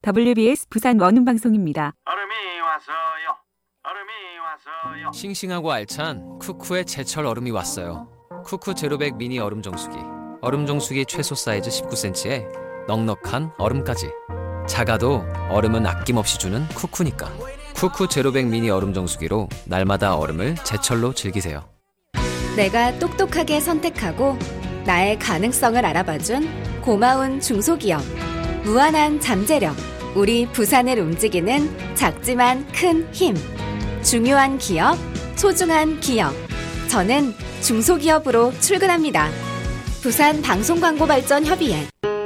WBS 부산 원음방송입니다. 얼음이 왔어요. 얼음이 왔어요. 싱싱하고 알찬 쿠쿠의 제철 얼음이 왔어요. 쿠쿠 제로백 미니 얼음 정수기. 얼음 정수기 최소 사이즈 19cm에 넉넉한 얼음까지. 작아도 얼음은 아낌없이 주는 쿠쿠니까. 쿠쿠 제로백 미니 얼음 정수기로 날마다 얼음을 제철로 즐기세요. 내가 똑똑하게 선택하고 나의 가능성을 알아봐준 고마운 중소기업. 무한한 잠재력. 우리 부산을 움직이는 작지만 큰 힘. 중요한 기업, 소중한 기업. 저는 중소기업으로 출근합니다. 부산 방송광고발전협의회.